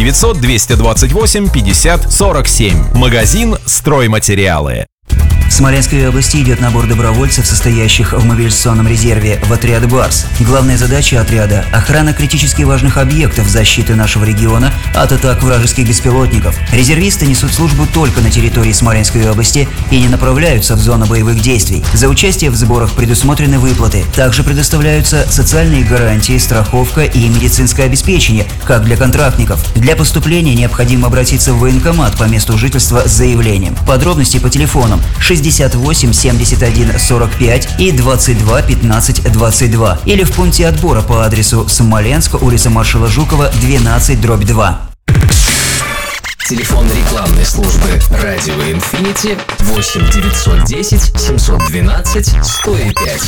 900 228 50 47. Магазин «Стройматериалы». В Смоленской области идет набор добровольцев, состоящих в мобилизационном резерве, в отряд «Барс». Главная задача отряда – охрана критически важных объектов защиты нашего региона от атак вражеских беспилотников. Резервисты несут службу только на территории Смоленской области и не направляются в зону боевых действий. За участие в сборах предусмотрены выплаты. Также предоставляются социальные гарантии, страховка и медицинское обеспечение, как для контрактников. Для поступления необходимо обратиться в военкомат по месту жительства с заявлением. Подробности по телефонам 68 71 45 и 22 15 22 или в пункте отбора по адресу Смоленск, улица маршала Жукова, 12/2. Телефон рекламной службы «Радио Инфинити» 8 910 712 105.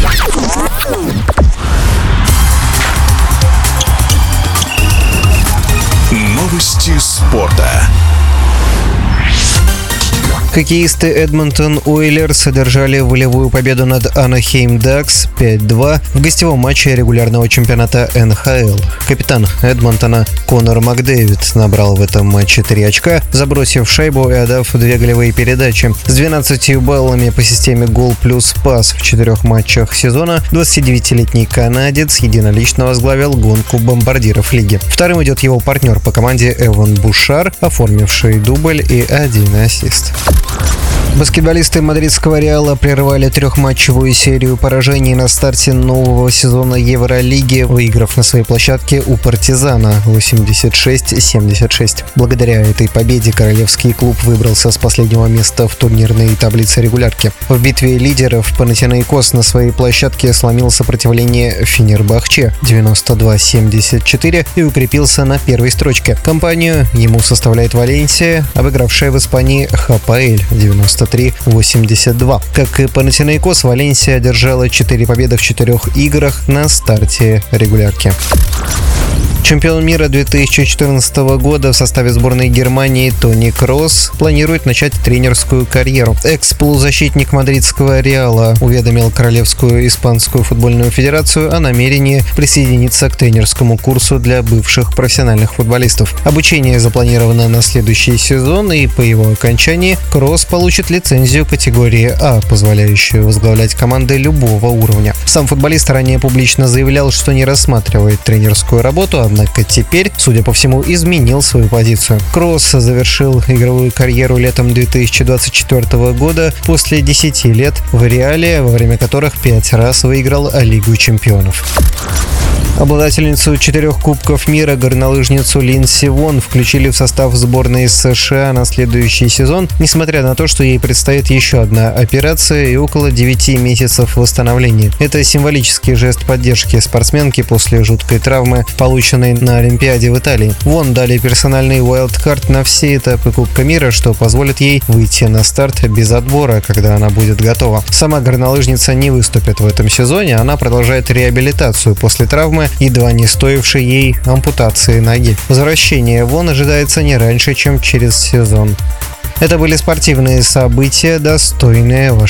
Новости спорта. Хоккеисты Эдмонтон Уойлерс одержали волевую победу над Анахейм Дакс 5-2 в гостевом матче регулярного чемпионата НХЛ. Капитан Эдмонтона Конор Макдэвид набрал в этом матче 3 очка, забросив шайбу и отдав 2 голевые передачи. С 12 баллами по системе гол плюс пас в 4 матчах сезона 29-летний канадец единолично возглавил гонку бомбардиров лиги. Вторым идет его партнер по команде Эван Бушар, оформивший дубль и 1 ассист. Баскетболисты мадридского Реала прервали 3-матчевую серию поражений на старте нового сезона Евролиги, выиграв на своей площадке у Партизана 86-76. Благодаря этой победе королевский клуб выбрался с последнего места в турнирной таблице регулярки. В битве лидеров Панатинаикос на своей площадке сломил сопротивление Фенербахче 92-74 и укрепился на первой строчке. Компанию ему составляет Валенсия, обыгравшая в Испании Хапаэль 93-82. Как и Панатинаикос, Валенсия одержала 4 победы в 4 играх на старте регулярки. Чемпион мира 2014 года в составе сборной Германии Тони Кросс планирует начать тренерскую карьеру. Экс-полузащитник мадридского Реала уведомил Королевскую испанскую футбольную федерацию о намерении присоединиться к тренерскому курсу для бывших профессиональных футболистов. Обучение запланировано на следующий сезон, и по его окончании Кросс получит лицензию категории А, позволяющую возглавлять команды любого уровня. Сам футболист ранее публично заявлял, что не рассматривает тренерскую работу, однако теперь, судя по всему, изменил свою позицию. Кросс завершил игровую карьеру летом 2024 года после 10 лет в Реале, во время которых 5 раз выиграл Лигу чемпионов. Обладательницу 4 Кубков мира, горнолыжницу Линдси Вонн, включили в состав сборной США на следующий сезон, несмотря на то, что ей предстоит еще одна операция и около 9 месяцев восстановления. Это символический жест поддержки спортсменки после жуткой травмы, полученной на Олимпиаде в Италии. Вонн дали персональный уайлдкарт на все этапы Кубка мира, что позволит ей выйти на старт без отбора, когда она будет готова. Сама горнолыжница не выступит в этом сезоне, она продолжает реабилитацию после травмы, едва не стоившей ей ампутации ноги. Возвращение Вонн ожидается не раньше, чем через сезон. Это были спортивные события, достойные вашего